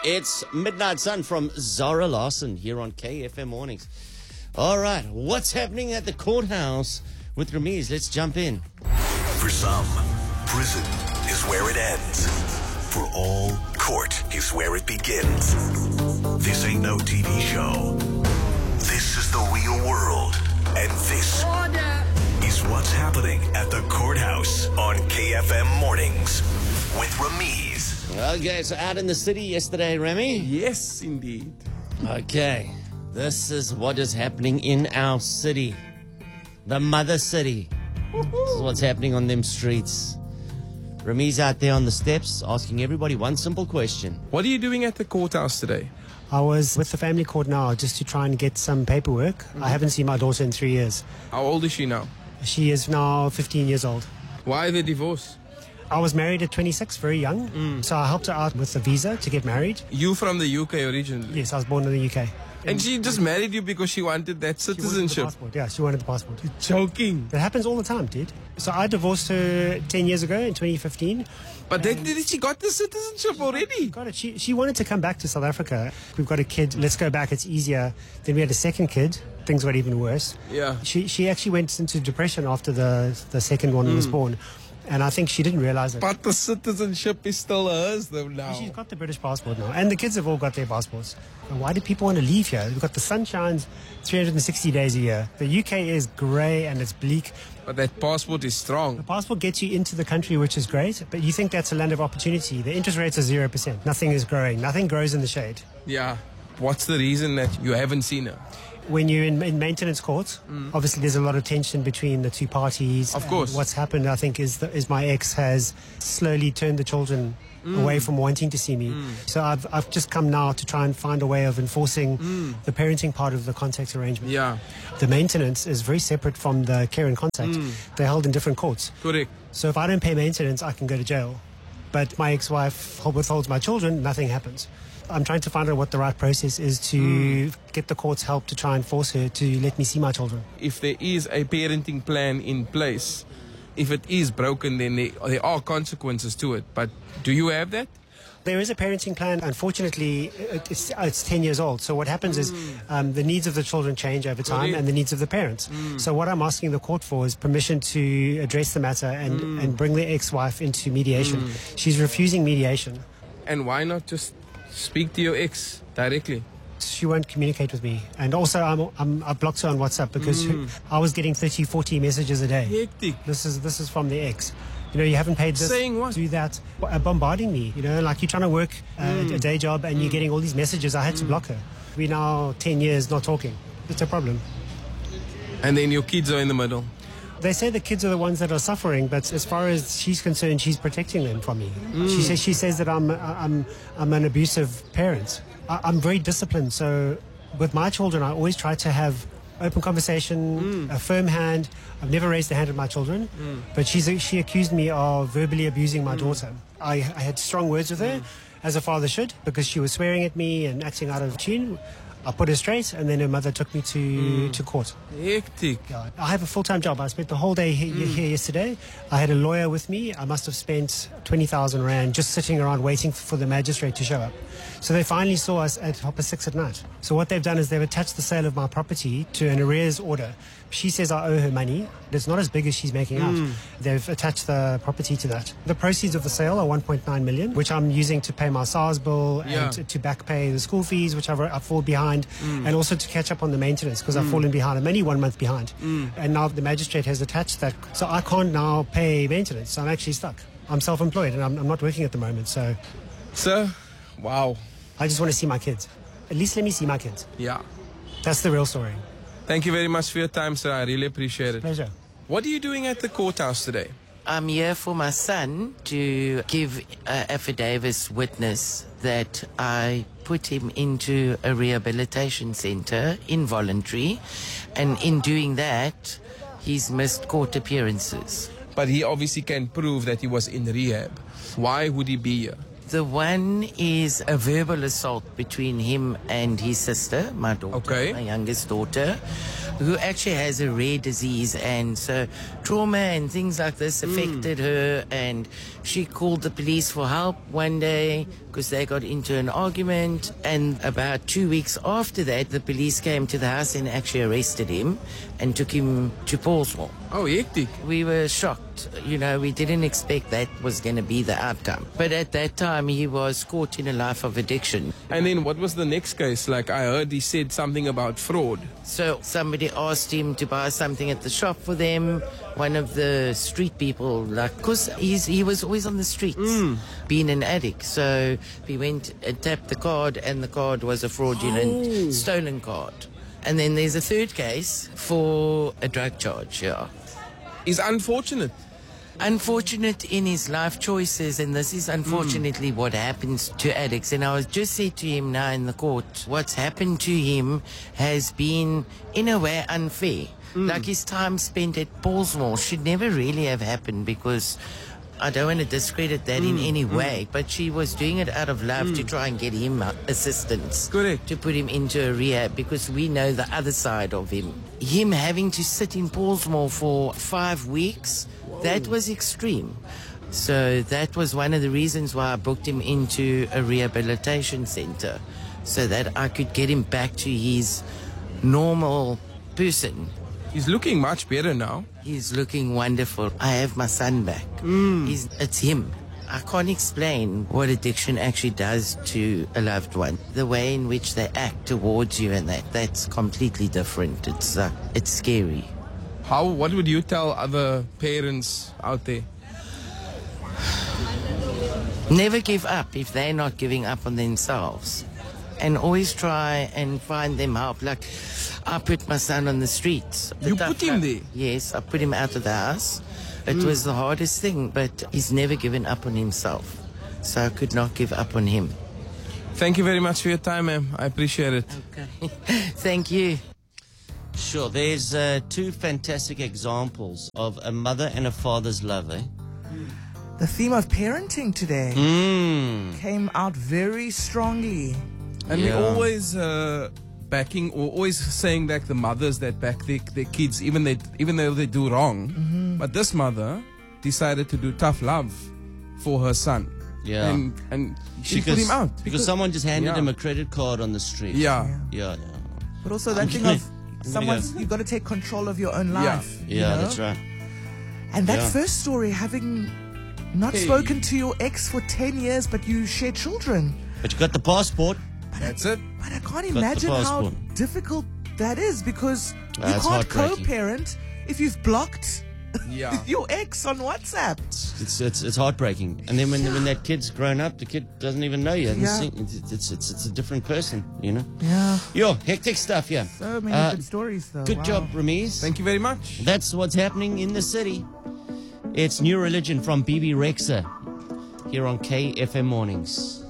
It's Midnight Sun from Zara Larson here on KFM Mornings. All right, what's happening at the courthouse with Ramiz? Let's jump in. For some, prison is where it ends. For all, court is where it begins. This ain't no TV show. This is the real world. And this is what's happening at the courthouse on KFM Mornings with Ramiz. Okay, so out in the city yesterday, Remy? Yes, indeed. Okay, this is what is happening in our city. The mother city. This is what's happening on them streets. Rami's out there on the steps asking everybody one simple question. What are you doing at the courthouse today? I was with the family court now just to try and get some paperwork. I haven't seen my daughter in 3 years. How old is she now? She is now 15 years old. Why the divorce? I was married at 26, very young. So I helped her out with the visa to get married. You from the UK originally? Yes, I was born in the UK. And she just married you because she wanted that She wanted the citizenship? passport. Yeah, she wanted the passport. Joking. That happens all the time, dude. So I divorced her 10 years ago in 2015. But then she got the citizenship already? Got it. She wanted to come back to South Africa. We've got a kid. Let's go back. It's easier. Then we had a second kid. Things got even worse. Yeah. She actually went into depression after the second one was born. And I think she didn't realize it. But the citizenship is still hers though now. She's got the British passport now. And the kids have all got their passports. And why do people want to leave here? We've got the sun shines 360 days a year. The UK is grey and it's bleak. But that passport is strong. The passport gets you into the country, which is great. But you think that's a land of opportunity. The interest rates are 0%. Nothing is growing. Nothing grows in the shade. Yeah. What's the reason that you haven't seen her? When you're in maintenance court, obviously there's a lot of tension between the two parties. Of course. What's happened, I think, is my ex has slowly turned the children away from wanting to see me. So I've just come now to try and find a way of enforcing the parenting part of the contact arrangement. Yeah. The maintenance is very separate from the care and contact. They're held in different courts. Correct. So if I don't pay maintenance, I can go to jail. But my ex-wife withholds my children, nothing happens. I'm trying to find out what the right process is to get the court's help to try and force her to let me see my children. If there is a parenting plan in place, if it is broken, then there are consequences to it. But do you have that? There is a parenting plan. Unfortunately, it's 10 years old. So what happens is the needs of the children change over time and the needs of the parents. So what I'm asking the court for is permission to address the matter and bring the ex-wife into mediation. She's refusing mediation. And why not just speak to your ex directly? She won't communicate with me. And also I blocked her on WhatsApp because I was getting 30, 40 messages a day. Hectic. This is from the ex. You know, you haven't paid this. Saying what? Do that. Bombarding me. You know, like you're trying to work a day job and you're getting all these messages. I had to block her. We're now 10 years not talking. It's a problem. And then your kids are in the middle. They say the kids are the ones that are suffering, but as far as she's concerned, she's protecting them from me. She says that I'm an abusive parent. I'm very disciplined, so with my children, I always try to have open conversation, a firm hand. I've never raised a hand at my children, but she accused me of verbally abusing my daughter. I had strong words with her, as a father should, because she was swearing at me and acting out of tune. I put her straight, and then her mother took me to court. Hectic. Yeah, I have a full-time job. I spent the whole day here yesterday. I had a lawyer with me. I must have spent 20,000 Rand just sitting around waiting for the magistrate to show up. So they finally saw us at 6:30 at night. So what they've done is they've attached the sale of my property to an arrears order. She says I owe her money. It's not as big as she's making out. They've attached the property to that. The proceeds of the sale are 1.9 million, which I'm using to pay my SARS bill and to back pay the school fees, which I fall behind, and also to catch up on the maintenance because I've fallen behind. I'm only 1 month behind. And now the magistrate has attached that. So I can't now pay maintenance. So I'm actually stuck. I'm self-employed and I'm not working at the moment. So Sir, wow. I just want to see my kids. At least let me see my kids. Yeah. That's the real story. Thank you very much for your time, sir. I really appreciate it. Pleasure. What are you doing at the courthouse today? I'm here for my son to give affidavits witness that I put him into a rehabilitation center involuntary, and in doing that, he's missed court appearances. But he obviously can prove that he was in rehab. Why would he be here? The one is a verbal assault between him and his sister, my daughter, Okay. my youngest daughter. who actually has a rare disease, and so trauma and things like this affected her, and she called the police for help one day because they got into an argument, and about 2 weeks after that the police came to the house and actually arrested him and took him to Paulsville. Oh, hectic. We were shocked. You know, we didn't expect that was going to be the outcome. But at that time, he was caught in a life of addiction. And then what was the next case? Like, I heard he said something about fraud. So somebody asked him to buy something at the shop for them. One of the street people, like, because he was always on the streets, being an addict. So he went and tapped the card, and the card was a fraudulent, stolen card. And then there's a third case for a drug charge, yeah. He's unfortunate. Unfortunate in his life choices, and this is unfortunately what happens to addicts. And I was just said to him now in the court, what's happened to him has been, in a way, unfair. Like his time spent at Paulsville should never really have happened, because I don't want to discredit that in any way, but she was doing it out of love to try and get him assistance. Correct. To put him into a rehab, because we know the other side of him. Him having to sit in Paulsville for 5 weeks, that was extreme. So that was one of the reasons why I booked him into a rehabilitation center, so that I could get him back to his normal person. He's looking much better now. He's looking wonderful. I have my son back. It's him. I can't explain what addiction actually does to a loved one. The way in which they act towards you and that's completely different. It's scary. What would you tell other parents out there? Never give up if they're not giving up on themselves. And always try and find them help. Like, I put my son on the streets. You put him there? Yes, I put him out of the house. It was the hardest thing, but he's never given up on himself. So I could not give up on him. Thank you very much for your time, ma'am. I appreciate it. Okay. Thank you. Sure, there's two fantastic examples of a mother and a father's love, eh? The theme of parenting today came out very strongly. And Yeah. we're always backing, or always saying that the mothers that back their kids, even though they do wrong. But this mother decided to do tough love for her son. Yeah. And she put him out. Because someone just handed Yeah. him a credit card on the street. Yeah. Yeah. But also that thing of you've got to take control of your own life. Yeah, you know? that's right. And that Yeah. first story, having not spoken to your ex for 10 years, but you share children. But you got the passport. That's it. But I can't the imagine how passport. difficult that is, because you That's can't heartbreaking. co-parent if you've blocked Yeah. your ex on WhatsApp. It's heartbreaking. And then when that kid's grown up, the kid doesn't even know you. Yeah. It's a different person, you know. Yeah. Yo, hectic stuff, yeah. So many good stories, though. Good Wow. job, Ramiz. Thank you very much. That's what's happening in the city. It's New Religion from BB Rexha here on KFM Mornings.